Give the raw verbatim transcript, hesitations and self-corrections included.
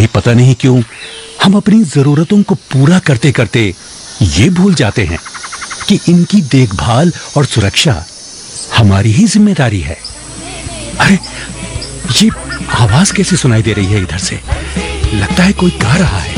कभी पता नहीं क्यों हम अपनी जरूरतों को पूरा करते करते ये भूल जाते हैं कि इनकी देखभाल और सुरक्षा हमारी ही जिम्मेदारी है। अरे ये आवाज कैसे सुनाई दे रही है इधर से? लगता है कोई गा रहा है।